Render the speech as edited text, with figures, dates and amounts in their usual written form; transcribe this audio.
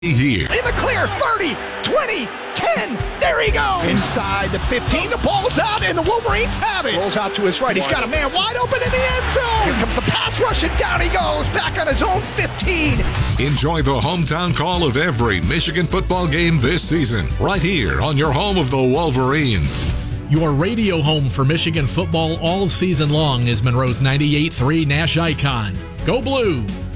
Here. In the clear, 30, 20, 10, there he goes. Inside the 15, the ball's out, and the Wolverines have it. Rolls out to his right, he's got a man wide open in the end zone. Here comes the pass rush, and down he goes, back on his own 15. Enjoy the hometown call of every Michigan football game this season, right here on your home of the Wolverines. Your radio home for Michigan football all season long is Monroe's 98.3 Nash Icon. Go Blue!